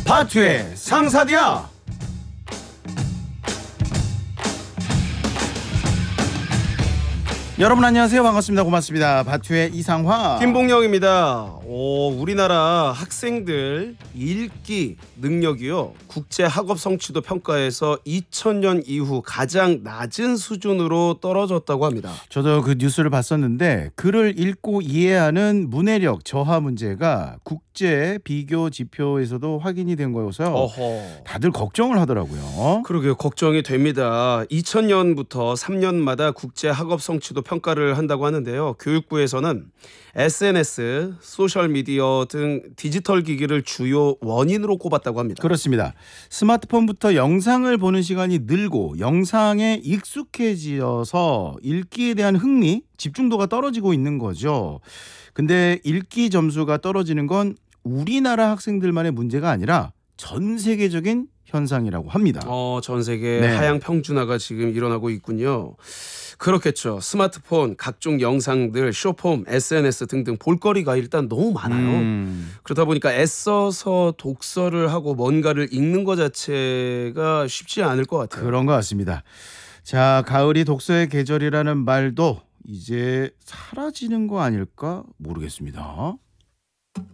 바투의 상사디아. 여러분 안녕하세요. 반갑습니다. 고맙습니다. 바투의 이상화 김봉영입니다. 우리나라 학생들 읽기 능력이요, 국제 학업 성취도 평가에서 2000년 이후 가장 낮은 수준으로 떨어졌다고 합니다. 저도 그 뉴스를 봤었는데 글을 읽고 이해하는 문해력 저하 문제가 국제 비교 지표에서도 확인이 된 거여서 다들 걱정을 하더라고요. 그러게요. 걱정이 됩니다. 2000년부터 3년마다 국제 학업 성취도 평가를 한다고 하는데요. 교육부에서는 SNS, 소셜미디어 등 디지털 기기를 주요 원인으로 꼽았다고 합니다. 그렇습니다. 스마트폰부터 영상을 보는 시간이 늘고 영상에 익숙해져서 읽기에 대한 흥미, 집중도가 떨어지고 있는 거죠. 근데 읽기 점수가 떨어지는 건 우리나라 학생들만의 문제가 아니라 전 세계적인 현상이라고 합니다. 전 세계 네. 하향 평준화가 지금 일어나고 있군요. 그렇겠죠. 스마트폰, 각종 영상들, 쇼폼, SNS 등등 볼거리가 일단 너무 많아요. 그러다 보니까 애써서 독서를 하고 뭔가를 읽는 것 자체가 쉽지 않을 것 같아요. 그런 것 같습니다. 자, 가을이 독서의 계절이라는 말도 이제 사라지는 거 아닐까 모르겠습니다.